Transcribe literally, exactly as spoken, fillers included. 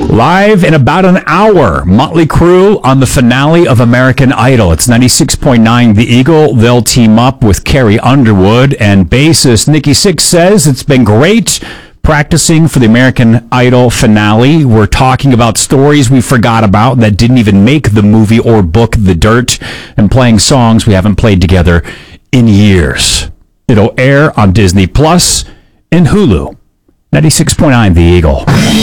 Live in about an hour, Motley Crue on the finale of American Idol. It's ninety-six point nine The Eagle. They'll team up with Carrie Underwood, and bassist Nikki Sixx says it's been great practicing for the American Idol finale. We're talking about stories we forgot about that didn't even make the movie or book The Dirt, and playing songs we haven't played together in years. It'll air on Disney Plus and Hulu. ninety-six point nine The Eagle.